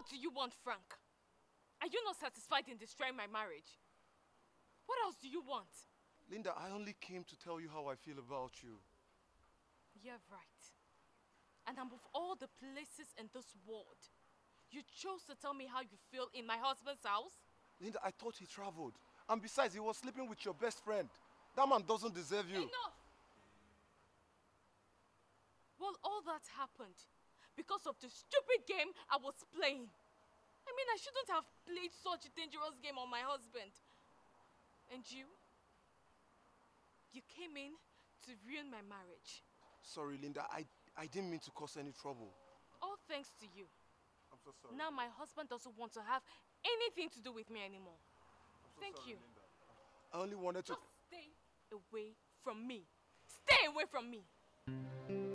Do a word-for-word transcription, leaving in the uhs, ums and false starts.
What do you want, Frank? Are you not satisfied in destroying my marriage? What else do you want? Linda, I only came to tell you how I feel about you. You're right. And above all the places in this world, you chose to tell me how you feel in my husband's house? Linda, I thought he traveled. And besides, he was sleeping with your best friend. That man doesn't deserve you. Enough! Well, all that happened because of the stupid game I was playing. I mean, I shouldn't have played such a dangerous game on my husband. And you? You came in to ruin my marriage. Sorry, Linda. I, I didn't mean to cause any trouble. All thanks to you. I'm so sorry. Now my husband doesn't want to have anything to do with me anymore. I'm so Thank sorry, you. Linda. I only wanted to... Just stay away from me. Stay away from me.